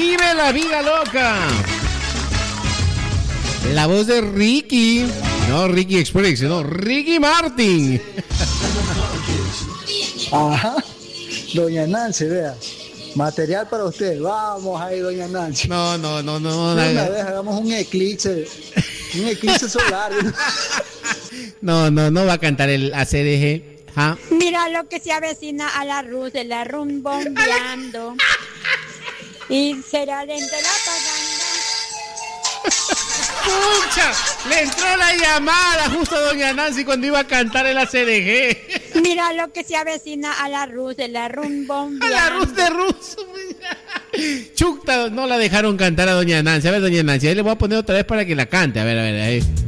Vive la vida loca. La voz de Ricky. No Ricky Express, no, Ricky Martin. Ajá. Doña Nancy, vea. Material para usted. Vamos ahí, doña Nancy. No. Una vez hagamos un eclipse solar. No va a cantar el ACDG. ¿Ah? Mira lo que se avecina a la luz de la rumbombeando. Y será dentro de la paganda. ¡Pucha! Le entró la llamada justo a doña Nancy cuando iba a cantar el ACDG. Mira lo que se avecina a la luz de la rumbombeando. A la luz de ruso. Chuta, no la dejaron cantar a doña Nancy. A ver, doña Nancy, ahí le voy a poner otra vez para que la cante. A ver, ahí.